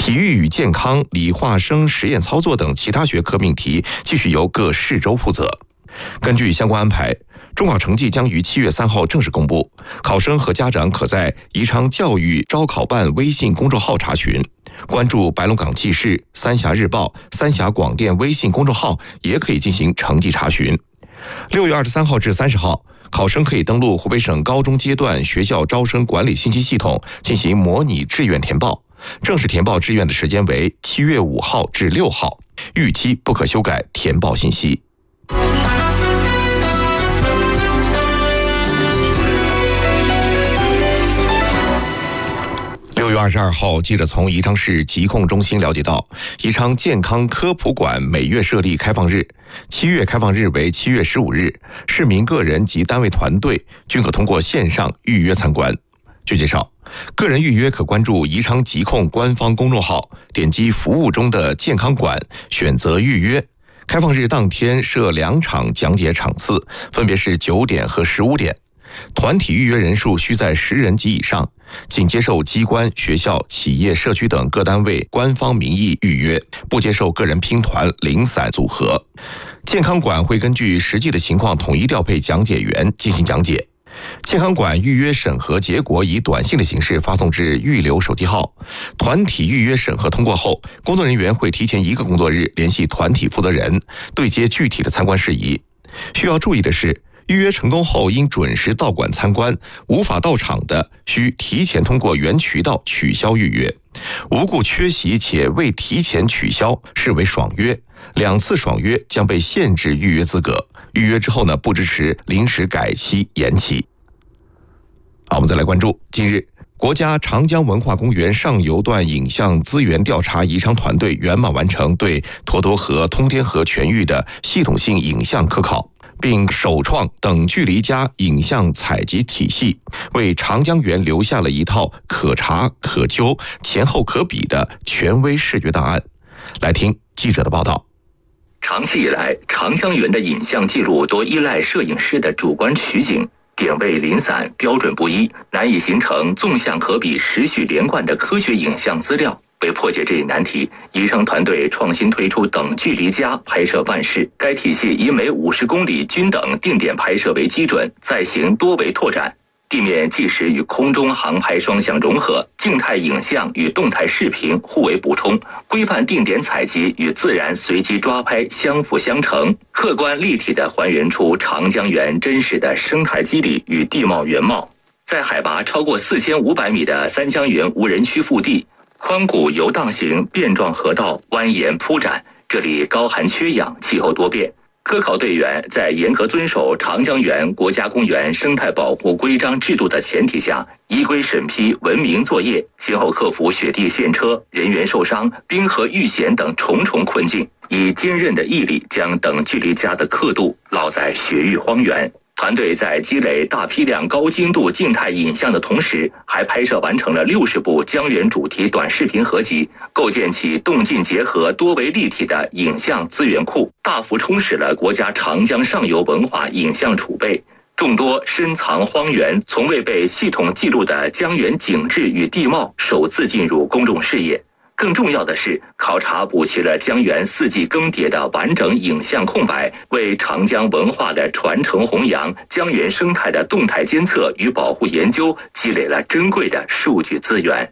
体育与健康、理化生实验操作等其他学科命题继续由各市州负责。根据相关安排，中考成绩将于7月3号正式公布，考生和家长可在宜昌教育招考办微信公众号查询，关注白龙岗纪事、三峡日报、三峡广电微信公众号也可以进行成绩查询。6月23号至30号，考生可以登录湖北省高中阶段学校招生管理信息系统进行模拟志愿填报，正式填报志愿的时间为7月5号至6号，逾期不可修改填报信息。6月22号，记者从宜昌市疾控中心了解到，宜昌健康科普馆每月设立开放日，7月开放日为7月15日，市民个人及单位团队均可通过线上预约参观。据介绍，个人预约可关注宜昌疾控官方公众号，点击服务中的健康馆，选择预约。开放日当天设2场讲解场次，分别是9点和15点。团体预约人数需在10人及以上，仅接受机关、学校、企业、社区等各单位官方名义预约，不接受个人拼团、零散组合。健康馆会根据实际的情况统一调配讲解员进行讲解。健康馆预约审核结果以短信的形式发送至预留手机号。团体预约审核通过后，工作人员会提前1个工作日联系团体负责人，对接具体的参观事宜。需要注意的是，预约成功后应准时到馆参观，无法到场的需提前通过原渠道取消预约。无故缺席且未提前取消视为爽约，2次爽约将被限制预约资格。预约之后呢，不支持临时改期延期。好，我们再来关注，近日国家长江文化公园上游段影像资源调查宜昌团队圆满完成对沱沱河、通天河全域的系统性影像科考，并首创等距离加影像采集体系，为长江源留下了一套可查、可究、前后可比的权威视觉档案。来听记者的报道。 长期以来，长江源的影像记录多依赖摄影师的主观取景，点位零散，标准不一，难以形成纵向可比、时序连贯的科学影像资料。为破解这一难题，宜昌团队创新推出等距离加拍摄范式，该体系以每50公里均等定点拍摄为基准，再行多维拓展。地面纪实与空中航拍双向融合，静态影像与动态视频互为补充，规范定点采集与自然随机抓拍相辅相成，客观立体地还原出长江源真实的生态机理与地貌原貌。在海拔超过4500米的三江源无人区腹地，宽谷游荡型变状河道蜿蜒铺展，这里高寒缺氧，气候多变。科考队员在严格遵守长江源国家公园生态保护规章制度的前提下，依规审批文明作业，先后克服雪地陷车、人员受伤、冰河遇险等重重困境，以坚韧的毅力将等距离加的刻度烙在雪域荒原。团队在积累大批量高精度静态影像的同时，还拍摄完成了60部江源主题短视频合集，构建起动静结合、多维立体的影像资源库，大幅充实了国家长江上游文化影像储备。众多深藏荒原、从未被系统记录的江源景致与地貌首次进入公众视野。更重要的是，考察补齐了江源4季更迭的完整影像空白，为长江文化的传承弘扬、江源生态的动态监测与保护研究积累了珍贵的数据资源。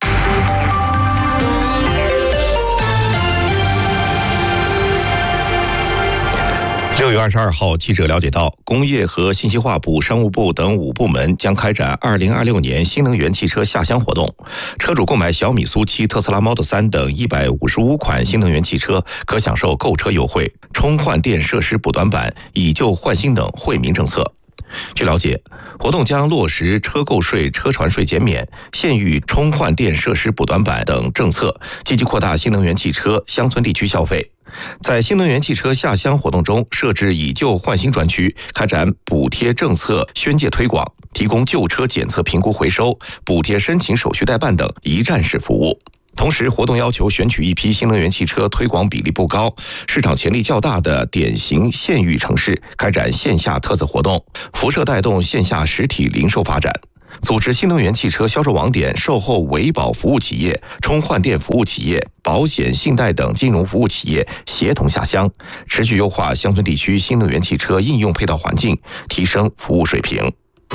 6月22号，记者了解到，工业和信息化部、商务部等5部门将开展2026年新能源汽车下乡活动。车主购买小米苏7、特斯拉 Model 3等155款新能源汽车，可享受购车优惠、充换电设施补短板、以旧换新等惠民政策。据了解，活动将落实车购税、车船税减免、县域充换电设施补短板等政策，积极扩大新能源汽车乡村地区消费。在新能源汽车下乡活动中，设置以旧换新专区，开展补贴政策宣介推广，提供旧车检测评估回收、补贴申请手续代办等一站式服务。同时，活动要求选取一批新能源汽车推广比例不高、市场潜力较大的典型县域城市，开展线下特色活动，辐射带动线下实体零售发展。 组织新能源汽车销售网点、售后维保服务企业、充换电服务企业、保险、信贷等金融服务企业协同下乡，持续优化乡村地区新能源汽车应用配套环境，提升服务水平。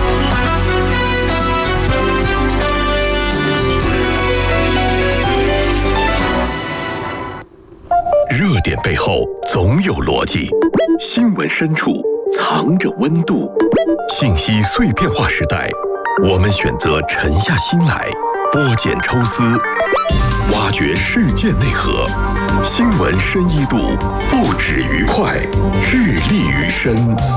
热点背后总有逻辑，新闻深处藏着温度。信息碎片化时代，我们选择沉下心来，剥茧抽丝，挖掘事件内核。新闻深一度，不止于快，致力于深。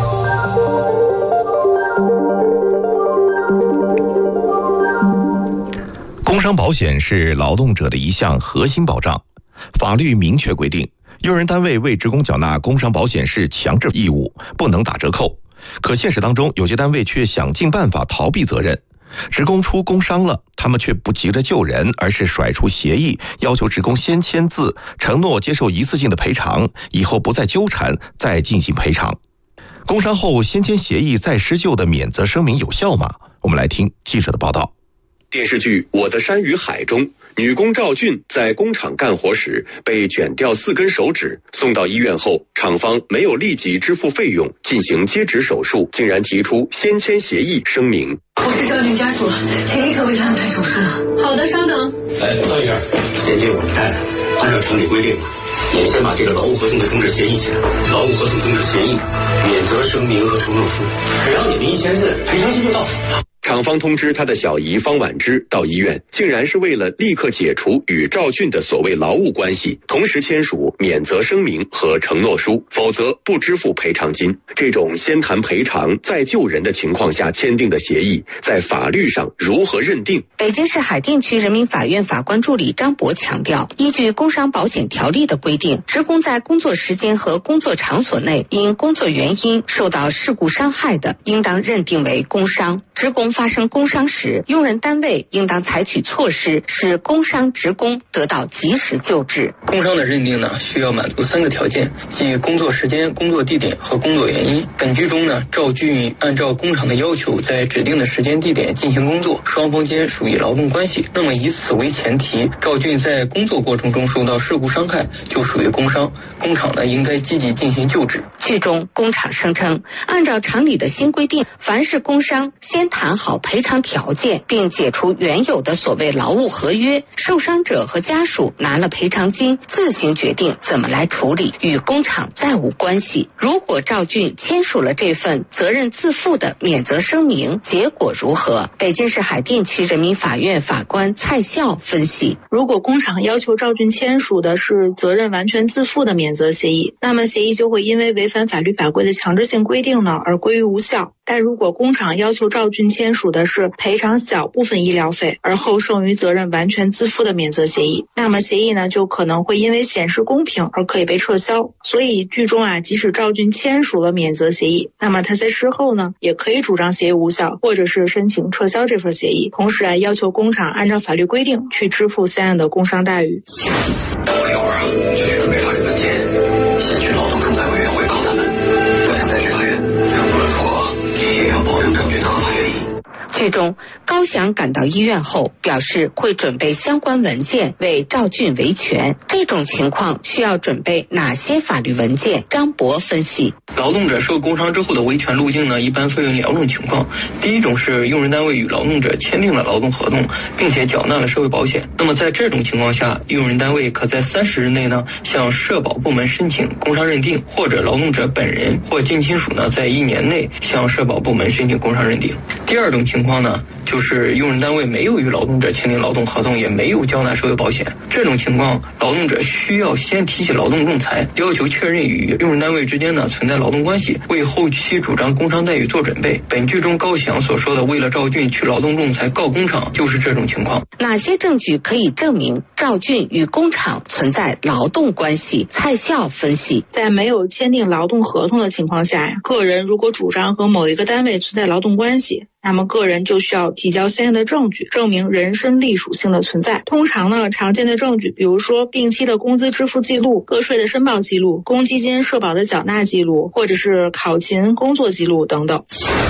工伤保险是劳动者的一项核心保障，法律明确规定，用人单位为职工缴纳工伤保险是强制义务，不能打折扣。可现实当中，有些单位却想尽办法逃避责任。职工出工伤了，他们却不急着救人，而是甩出协议，要求职工先签字，承诺接受一次性的赔偿，以后不再纠缠，再进行赔偿。工伤后先签协议再施救的免责声明有效吗？我们来听记者的报道。 电视剧《我的山与海》中，女工赵俊在工厂干活时被卷掉4根手指，送到医院后，厂方没有立即支付费用进行接指手术，竟然提出先签协议声明。 我是赵俊家属，请立刻为他安排手术。 好的，稍等。 赵医生，先接我们太太，按照厂里规定，你先把这个劳务合同的终止协议签，劳务合同终止协议、免责声明和承诺书，只要你们一签字，赔偿金就到手了。 厂方通知他的小姨方婉芝到医院，竟然是为了立刻解除与赵俊的所谓劳务关系，同时签署免责声明和承诺书，否则不支付赔偿金。这种先谈赔偿再救人的情况下签订的协议，在法律上如何认定？ 北京市海淀区人民法院法官助理张博强调，依据工伤保险条例的规定，职工在工作时间和工作场所内因工作原因受到事故伤害的，应当认定为工伤。职工发生工伤时，用人单位应当采取措施，使工伤职工得到及时救治。 工伤的认定呢，需要满足3个条件，即工作时间、工作地点和工作原因。本剧中呢，赵俊按照工厂的要求，在指定的时间地点进行工作，双方间属于劳动关系。那么以此为前提，赵俊在工作过程中受到事故伤害，就属于工伤。工厂呢，应该积极进行救治。 剧中工厂声称，按照厂里的新规定，凡是工伤，先谈好赔偿条件，并解除原有的所谓劳务合约，受伤者和家属拿了赔偿金，自行决定怎么来处理，与工厂再无关系。如果赵俊签署了这份责任自负的免责声明，结果如何？北京市海淀区人民法院法官蔡笑分析， 如果工厂要求赵俊签署的是责任完全自负的免责协议，那么协议就会因为违反法律法规的强制性规定呢而归于无效。但如果工厂要求赵俊签署的是赔偿小部分医疗费而后剩余责任完全自负的免责协议，那么协议呢就可能会因为显示公平而可以被撤销。所以剧中即使赵俊签署了免责协议，那么他在事后呢也可以主张协议无效，或者是申请撤销这份协议，同时要求工厂按照法律规定去支付相应的工伤待遇。 等我一会儿就去准备法律文件，先去劳动仲裁委员会告他们，不想再去法院。无论如何也要保证证据的合法原因。 剧中高翔赶到医院后表示会准备相关文件为赵俊维权，这种情况需要准备哪些法律文件？张博分析， 劳动者受工伤之后的维权路径呢，一般分为2种情况。第一种是用人单位与劳动者签订了劳动合同，并且缴纳了社会保险。那么在这种情况下，用人单位可在30日内呢向社保部门申请工伤认定，或者劳动者本人或近亲属呢在1年内向社保部门申请工伤认定。第二种情况呢，就是用人单位没有与劳动者签订劳动合同，也没有缴纳社会保险。这种情况，劳动者需要先提起劳动仲裁，要求确认与用人单位之间呢存在劳动关系，为后期主张工伤待遇做准备。本剧中高翔所说的为了赵俊去劳动仲裁告工厂，就是这种情况。 哪些证据可以证明赵俊与工厂存在劳动关系？蔡笑分析， 在没有签订劳动合同的情况下，个人如果主张和某一个单位存在劳动关系，那么个人就需要提交相应的证据，证明人身隶属性的存在。通常呢，常见的证据，比如说定期的工资支付记录、个税的申报记录、公积金社保的缴纳记录，或者是考勤工作记录等等。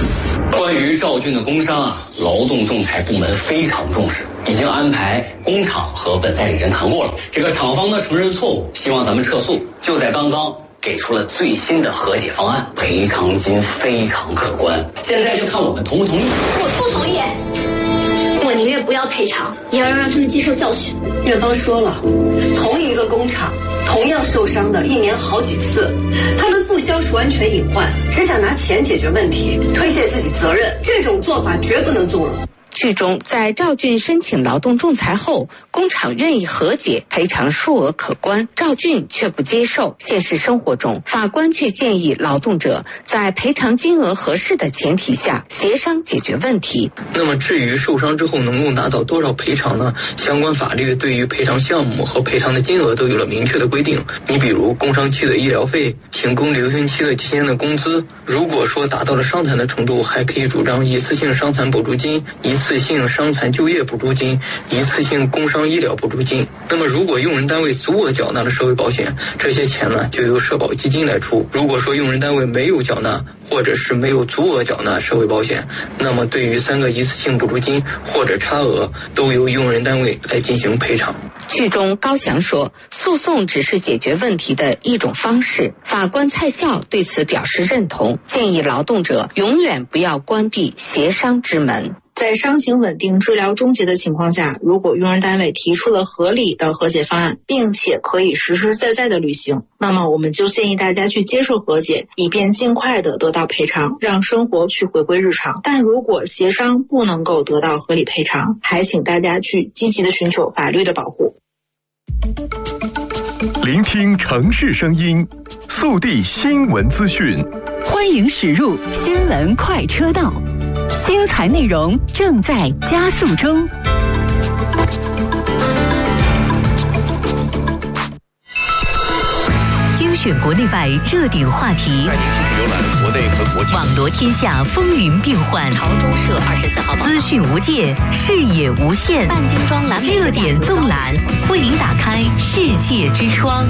关于赵俊的工伤劳动仲裁部门非常重视，已经安排工厂和本代理人谈过了。这个厂方呢承认错误，希望咱们撤诉。就在刚刚给出了最新的和解方案，赔偿金非常可观。现在就看我们同不同意。 我不同意，我宁愿不要赔偿，也要让他们接受教训。 院方说了，同一个工厂同样受伤的一年好几次，他们不消除安全隐患，只想拿钱解决问题，推卸自己责任，这种做法绝不能纵容。 剧中，在赵俊申请劳动仲裁后，工厂愿意和解，赔偿数额可观，赵俊却不接受。现实生活中，法官却建议劳动者在赔偿金额合适的前提下协商解决问题。 那么至于受伤之后能够拿到多少赔偿呢？相关法律对于赔偿项目和赔偿的金额都有了明确的规定。你比如工伤期的医疗费、停工留停期的期间的工资，如果说达到了伤残的程度，还可以主张一次性伤残补助金、一次性伤残就业补助金、一次性工伤医疗补助金。那么如果用人单位足额缴纳了社会保险，这些钱呢就由社保基金来出。如果说用人单位没有缴纳，或者是没有足额缴纳社会保险，那么对于3个一次性补助金或者差额，都由用人单位来进行赔偿。 剧中高翔说，诉讼只是解决问题的一种方式。法官蔡孝对此表示认同，建议劳动者永远不要关闭协商之门。 在伤情稳定、治疗终结的情况下，如果用人单位提出了合理的和解方案，并且可以实实在在的履行，那么我们就建议大家去接受和解，以便尽快的得到赔偿，让生活去回归日常。但如果协商不能够得到合理赔偿，还请大家去积极的寻求法律的保护。 聆听城市声音，速递新闻资讯， 欢迎驶入新闻快车道，精彩内容正在加速中。精选国内外热点话题， 带您继续浏览国内和国际。 网罗天下风云变幻。 朝中社24号资讯无界，视野无限。 半斤装蓝莓热点纵览，为您打开世界之窗。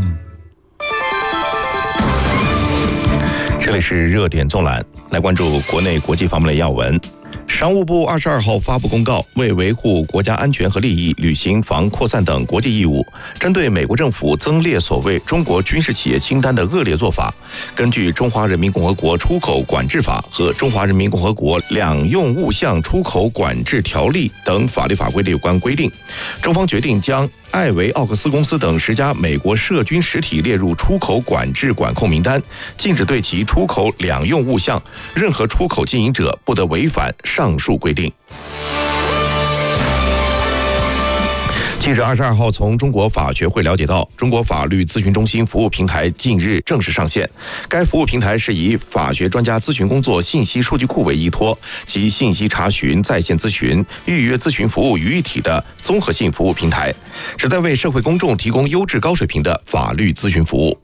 这里是热点纵览，来关注国内国际方面的要闻。商务部22号发布公告，为维护国家安全和利益，履行防扩散等国际义务，针对美国政府增列所谓中国军事企业清单的恶劣做法，根据《中华人民共和国出口管制法》和《中华人民共和国两用物项出口管制条例》等法律法规的有关规定，中方决定将艾维奥克斯公司等10家美国涉军实体列入出口管制管控名单，禁止对其出口两用物项，任何出口经营者不得违反上述规定。记者22号从中国法学会了解到，中国法律咨询中心服务平台近日正式上线。该服务平台是以法学专家咨询工作信息数据库为依托，及信息查询、在线咨询、预约咨询服务于一体的综合性服务平台，旨在为社会公众提供优质高水平的法律咨询服务。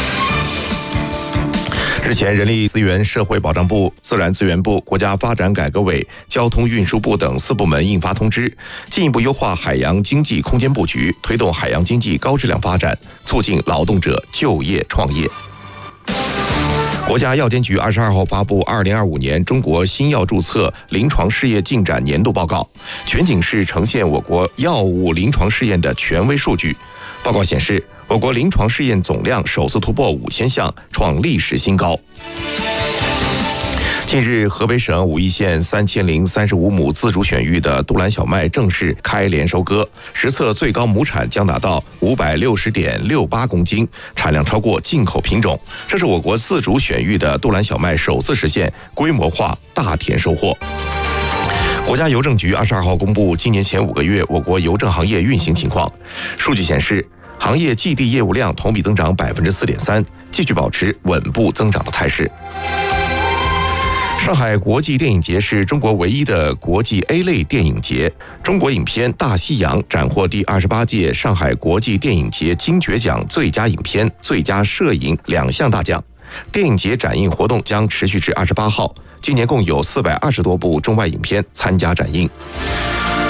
日前，人力资源社会保障部、自然资源部、国家发展改革委、交通运输部等4部门印发通知，进一步优化海洋经济空间布局，推动海洋经济高质量发展，促进劳动者就业创业。国家药监局22号发布2025年中国新药注册临床试验进展年度报告，全景式呈现我国药物临床试验的权威数据。报告显示，我国临床试验总量首次突破5000项，创历史新高。近日，河北省武义县3035亩自主选育的杜兰小麦正式开镰收割，实测最高亩产将达到560.68公斤，产量超过进口品种。这是我国自主选育的杜兰小麦首次实现规模化大田收获。国家邮政局22号公布今年前5个月我国邮政行业运行情况。数据显示，行业寄递业务量同比增长4.3%，继续保持稳步增长的态势。上海国际电影节是中国唯一的国际 A 类电影节，中国影片《大西洋》斩获第28届上海国际电影节金爵奖最佳影片、最佳摄影2项大奖。电影节展映活动将持续至28号，今年共有420多部中外影片参加展映。